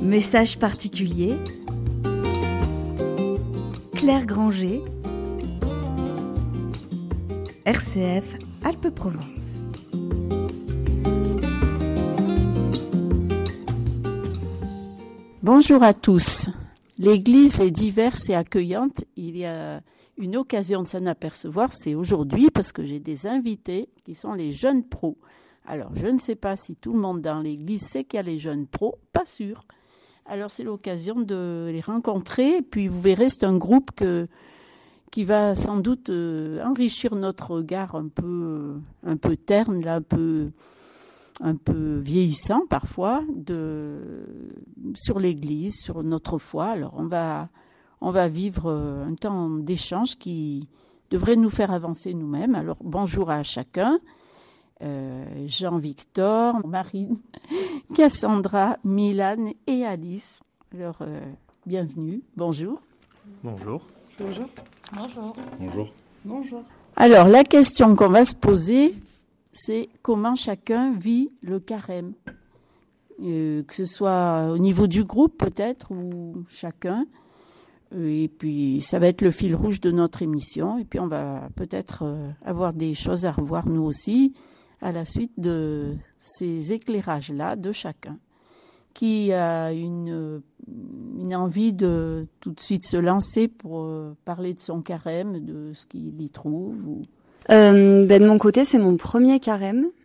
Message particulier. Claire Granger. RCF Alpes-Provence. Bonjour à tous. L'Église est diverse et accueillante. Il y a une occasion de s'en apercevoir, c'est aujourd'hui, parce que j'ai des invités qui sont les jeunes pros. Alors, je ne sais pas si tout le monde dans l'Église sait qu'il y a les jeunes pros, pas sûr. Alors, c'est l'occasion de les rencontrer. Puis, vous verrez, c'est un groupe qui va sans doute enrichir notre regard un peu terne, là, un peu vieillissant parfois, sur l'Église, sur notre foi. Alors, on va vivre un temps d'échange qui devrait nous faire avancer nous-mêmes. Alors, bonjour à chacun. Jean-Victor, Marine, Cassandra, Milan et Alice. Alors, bienvenue. Bonjour. Bonjour. Bonjour. Bonjour. Bonjour. Bonjour. Alors, la question qu'on va se poser, c'est comment chacun vit le carême. Que ce soit au niveau du groupe peut-être, ou chacun. Et puis, ça va être le fil rouge de notre émission. Et puis, on va peut-être avoir des choses à revoir nous aussi à la suite de ces éclairages-là de chacun. Qui a une envie de tout de suite se lancer pour parler de son carême, de ce qu'il y trouve De mon côté, c'est mon premier carême.